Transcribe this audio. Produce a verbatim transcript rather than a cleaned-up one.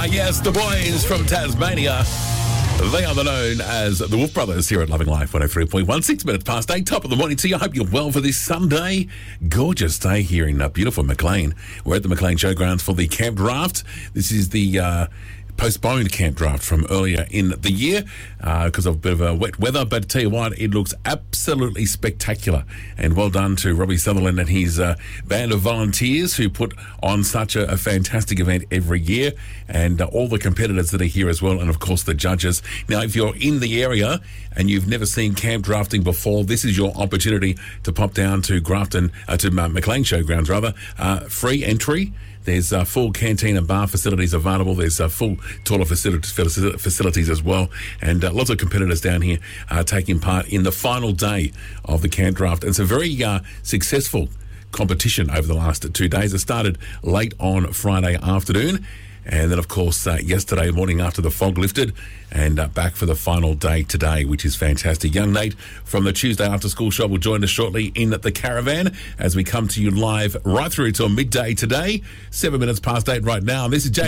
Ah, yes, the boys from Tasmania. They are known as the Wolf Brothers here at Loving Life one oh three point one. Six minutes past eight, top of the morning to you. I hope you're well for this Sunday. Gorgeous day here in uh, beautiful Maclean. We're at the Maclean Showgrounds for the Camp Draft. This is the uh, postponed Camp Draft from earlier in the year because uh, of a bit of a wet weather. But I tell you what, it looks absolutely spectacular. And well done to Robbie Sutherland and his uh, band of volunteers who put on such a, a fantastic event every year, and uh, all the competitors that are here as well, and of course the judges. Now, if you're in the area and you've never seen camp drafting before, this is your opportunity to pop down to Grafton, uh, to uh, Maclean Showgrounds rather. Uh, free entry. There's uh, full canteen and bar facilities available. There's uh, full toilet facilities, facilities as well. And uh, lots of competitors down here uh, taking part in the final day of the camp draft. And it's a very uh, successful competition over the last two days. It started late on Friday afternoon. And then, of course, uh, yesterday morning after the fog lifted, and uh, back for the final day today, which is fantastic. Young Nate from the Tuesday After School Show will join us shortly in the caravan as we come to you live right through till midday today. Seven minutes past eight right now. This is Jay.